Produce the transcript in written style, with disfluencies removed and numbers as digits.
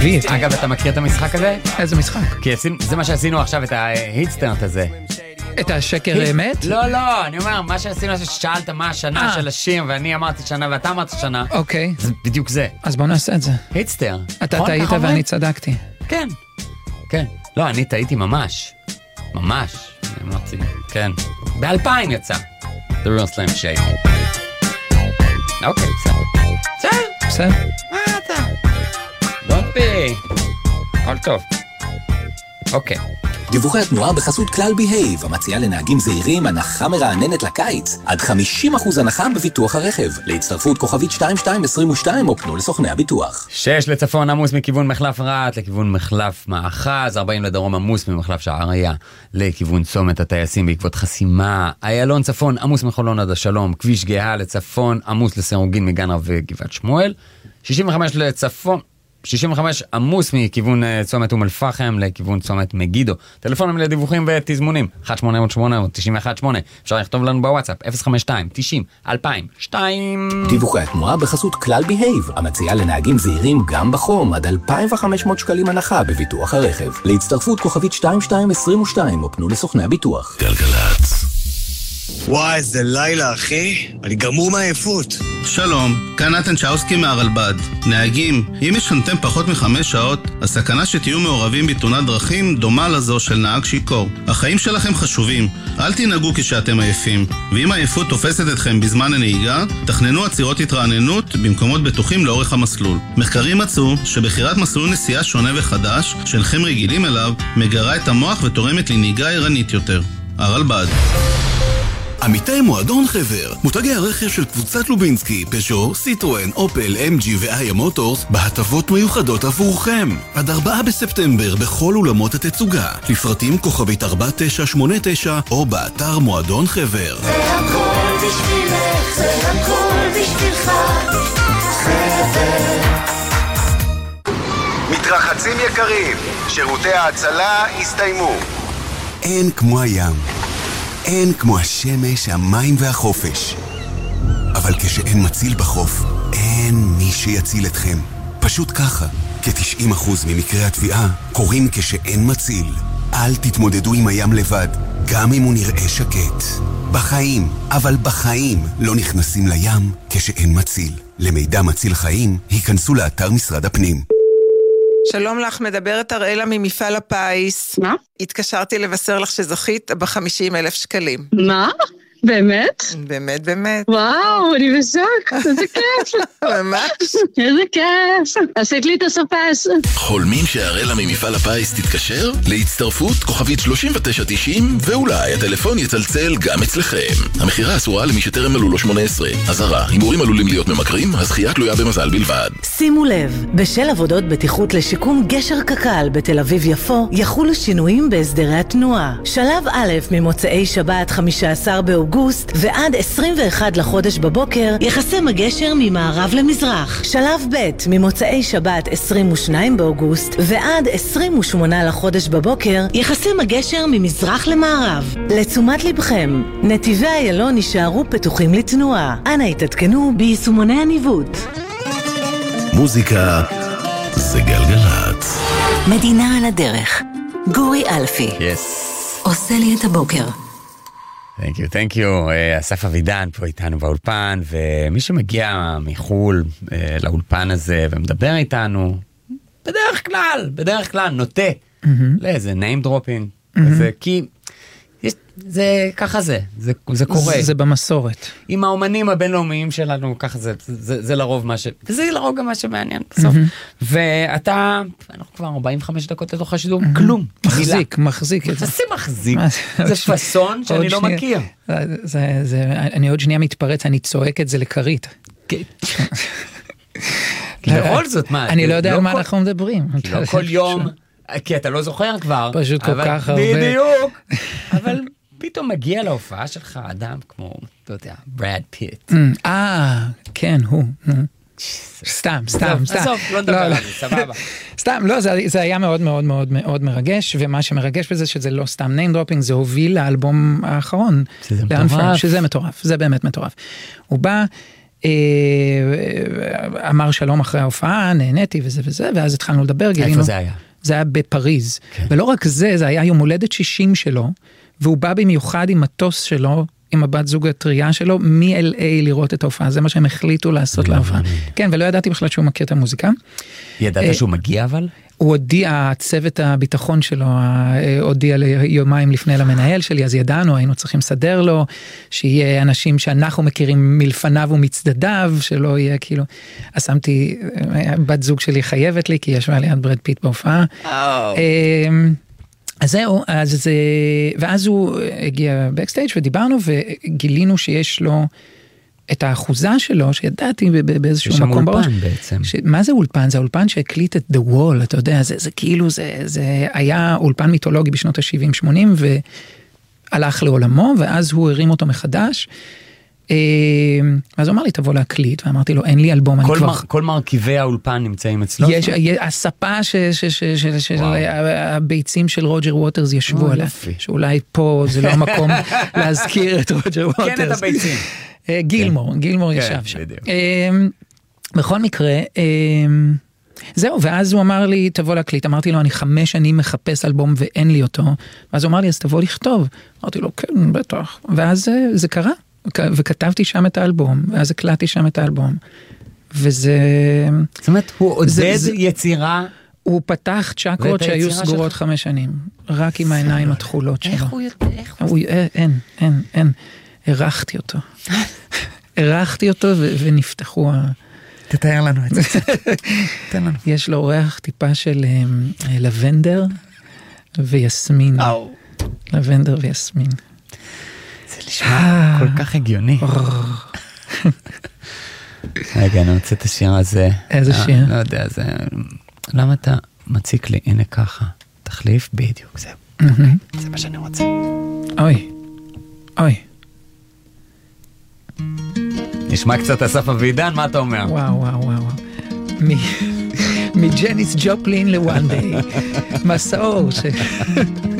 עקבית. אגב, אתה מכיר את המשחק הזה? איזה משחק? כי זה מה שעשינו עכשיו, את ההיטסטרנט הזה. את השקר אמת? לא, אני אומר, מה שעשינו זה ששאלת מה השנה של השיר, ואני אמרתי שנה ואתה אמרת שנה. אוקיי. זה בדיוק זה. אז בוא נעשה את זה. היטסטר. אתה טעית ואני צדקתי. כן. לא, אני טעיתי ממש. ממש. אמרתי, כן. ב-2000 יצא. The Real Slim Shady. אוקיי, בסדר. מה אתה? Don't be. הכל טוב. אוקיי. דיווחי התנועה בחסות כלל בהייב, המציעה לנהגים זהירים הנחה מרעננת לקיץ, עד 50% הנחה בביטוח הרכב. להצטרפות כוכבית 2222 או פנו לסוכני הביטוח. 6 לצפון עמוס מכיוון מחלף רעת לכיוון מחלף מאחז, 40 לדרום עמוס ממחלף שעריה לכיוון צומת הטייסים בעקבות חסימה, איילון צפון עמוס מחולון עד השלום, כביש גאה לצפון עמוס לסירוגין מגנרה וגבעת שמואל, 65 לצפון 65 עמוס מכיוון צומת אום אל-פחם לכיוון צומת מגידו. טלפונים לדיווחים ותזמונים 1-800-891-8. אפשר לכתוב לנו בוואטסאפ 052-90-2002. דיווחי התנועה בחסות כלל בהייב, המציעה לנהגים זהירים גם בחום עד 2,500 שקלים הנחה בביטוח הרכב. להצטרפות כוכבית 2222 או פנו לסוכני הביטוח. גלגלצ. וואי, איזה לילה, אחי. אני גמור מהעייפות. שלום, כאן נתן צ'אוסקי מהרלב"ד. נהגים, אם ישנתם פחות מ5 שעות, הסכנה שתהיו מעורבים בתאונת דרכים דומה לזו של נהג שיכור. החיים שלכם חשובים, אל תנהגו כשאתם עייפים. ואם העייפות תופסת אתכם בזמן הנהיגה, תכננו עצירות התרעננות במקומות בטוחים לאורך המסלול. מחקרים מצאו שבחירת מסלול נסיעה שונה וחדש, שאינכם רגילים אליו, מגרה את המוח ותורמת לנהיגה ערנית יותר. הרלב"ד. עמיתי מועדון חבר, מותגי הרכב של קבוצת לובינסקי, פז'ו, סיטרואן, אופל, MG ואיה מוטורס בהטבות מיוחדות עבורכם. עד 4 בספטמבר בכל אולמות התצוגה. לפרטים כוכבית 4989 או באתר מועדון חבר. זה הכל בשבילך, זה הכל בשבילך, חבר. מתרחצים יקרים, שירותי ההצלה הסתיימו. אין כמו הים. אין כמו השמש, המים והחופש. אבל כשאין מציל בחוף, אין מי שיציל אתכם. פשוט ככה, כ-90% ממקרי התביעה קורים כשאין מציל. אל תתמודדו עם הים לבד, גם אם הוא נראה שקט. בחיים, אבל בחיים לא נכנסים לים כשאין מציל. למידע מציל חיים, היכנסו לאתר משרד הפנים. שלום לך, מדברת אראלה ממפעל הפיס. מה? התקשרתי לבשר לך שזכית ב50,000 שקלים. מה? באמת? באמת. וואו, אני בשוק, איזה כיף. ממש? איזה כיף. עשית לי את הסופש. חולמים שהראלה ממפעל הפיס תתקשר? להצטרפות כוכבית 3990 ואולי הטלפון יצלצל גם אצלכם. המחירה אסורה למי שטרם מלאו לו 18. אזהרה, הימורים עלולים להיות ממכרים, הזכייה תלויה במזל בלבד. שימו לב, בשל עבודות בטיחות לשיקום גשר קק"ל בתל אביב יפו, יחולו שינויים בהסדרי התנועה. שלב א' ממוצאי שבת 15 באוגוסט ועד 21 לחודש בבוקר יחסם הגשר ממערב למזרח. שלב ב' ממוצאי שבת 22 באוגוסט ועד 28 לחודש בבוקר יחסם הגשר ממזרח למערב. לתשומת לבכם, נתיבי איילון יישארו פתוחים לתנועה. אנא התעדכנו ביישומוני הניווט. מוזיקה זה גלגלצ. מדינה על הדרך. גורי אלפי. עושה לי את הבוקר. Thank you. אסף אבידן פה איתנו באולפן, ומי שמגיע מחול לאולפן הזה ומדבר איתנו, בדרך כלל נוטה לאיזה name dropping, כי זה ככה זה קורה. זה במסורת. עם האומנים הבינלאומיים שלנו, ככה זה לרוב מה וזה לרוב גם מה שמעניין בסוף. ואתה, אנחנו כבר 45 דקות לתוך השידור, כלום. מחזיק. זה מחזיק. זה פסון שאני לא מכיר. אני עוד שנייה מתפרץ, אני צועק את זה לקרית. בכל זאת, מה? אני לא יודע על מה אנחנו מדברים. לא כל יום, כי אתה לא זוכר כבר. פשוט כל כך הרבה. בדיוק. אבל פתאום מגיע להופעה שלך אדם כמו, אתה יודע, ברד פיט. כן, הוא. סתם. עזוב, לא נדבר על זה, סבבה. סתם, לא, זה היה מאוד מאוד מאוד מאוד מרגש, ומה שמרגש בזה שזה לא סתם name dropping, זה הוביל לאלבום האחרון. שזה מטורף. שזה באמת מטורף. הוא בא, אמר שלום אחרי ההופעה, נהניתי וזה וזה, ואז התחלנו לדבר, גילינו. איפה זה היה? זה היה בפריז. כן. ולא רק זה, זה היה יום הולדת 60 שלו, והוא בא במיוחד עם מטוס שלו, עם הבת זוג הטריה שלו, מ-LA לראות את ההופעה. זה מה שהם החליטו לעשות להופעה. כן, ולא ידעתי בכלל שהוא מכיר את המוזיקה. ידעת שהוא מגיע אבל? הוא הודיע, צוות הביטחון שלו, הודיע יומיים לפני למנהל שלי, אז ידענו, היינו צריכים לסדר לו, שיהיה אנשים שאנחנו מכירים מלפניו ומצדדיו, שלא יהיה כאילו, אז שמתי, בת זוג שלי חייבת לי, כי יש לה ליד ברד פיט בהופעה. אז זהו, ואז הוא הגיע בקסטייג' ודיברנו, וגילינו שיש לו את האחוזה שלו, שידעתי באיזשהו מקום בראש. יש שם אולפן בעצם. מה זה אולפן? זה האולפן שהקליט את The Wall, אתה יודע, זה כאילו, זה היה אולפן מיתולוגי בשנות ה-70-80, והלך לעולמו, ואז הוא הרים אותו מחדש, אז הוא אמר לי, תבוא להקליט, ואמרתי לו, אין לי אלבום, אני כבר... כל מרכיבי האולפן נמצאים אצלו? יש, הספה של הביצים של רוג'ר ווטרס ישבו עליה, שאולי פה זה לא המקום להזכיר את רוג'ר ווטרס. כן, את הביצים. גילמור ישב שם. בכל מקרה, זהו, ואז הוא אמר לי, תבוא להקליט, אמרתי לו, אני 5 שנים מחפש אלבום ואין לי אותו, ואז הוא אמר לי, אז תבוא לכתוב. אמרתי לו, כן, בטח. ואז זה קרה, וכתבתי שם את האלבום, ואז הקלטתי שם את האלבום. וזה... זאת אומרת, הוא עודד יצירה... הוא פתח צ'קרות שהיו סגורות 5 שנים, רק עם העיניים התכולות שלו. איך הוא... אין. הרחתי אותו ונפתחו תתאר לנו את זה. תן לנו. יש לו ריח טיפה של לבנדר ויסמין. לבנדר ויסמין. זה נשמע כל כך הגיוני. רגע, אני רוצה את השיר הזה. איזה שיר? לא יודע, זה... למה אתה מציק לי? הנה ככה. תחליף בדיוק, זה מה שאני רוצה. אוי. נשמע קצת אסף אבידן, מה אתה אומר? וואו. מג'ניס ג'ופלין לוואן דיי. מסעור